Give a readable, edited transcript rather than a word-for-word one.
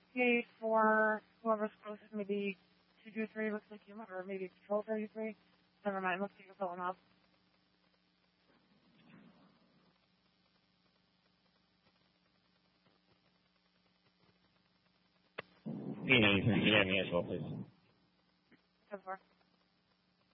paid for whoever's closest, maybe 223 looks like you might, or maybe Patrol 33. Never mind, looks like you're filling up. P93, you have me as well, please. 10-4.